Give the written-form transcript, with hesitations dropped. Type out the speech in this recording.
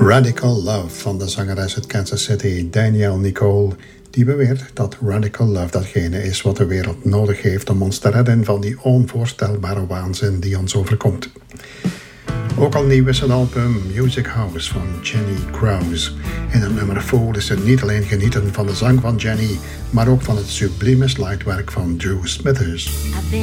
Radical Love van de zangeres uit Kansas City, Danielle Nicole, die beweert dat Radical Love datgene is wat de wereld nodig heeft om ons te redden van die onvoorstelbare waanzin die ons overkomt. Ook al nieuw is het album Music House van Jenny Krause. In het nummer voelde ze niet alleen genieten van de zang van Jenny, maar ook van het sublieme slidewerk van Drew Smithers.